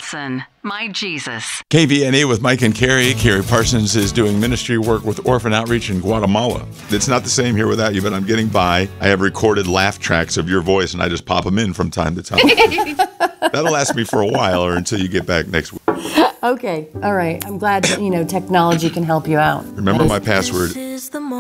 Carlson, my Jesus. KVNA with Mike and Carrie. Carrie Parsons is doing ministry work with Orphan Outreach in Guatemala. It's not the same here without you, but I'm getting by. I have recorded laugh tracks of your voice, and I just pop them in from time to time. That'll last me for a while or until you get back next week. Okay. All right. I'm glad that, technology can help you out. Remember my password.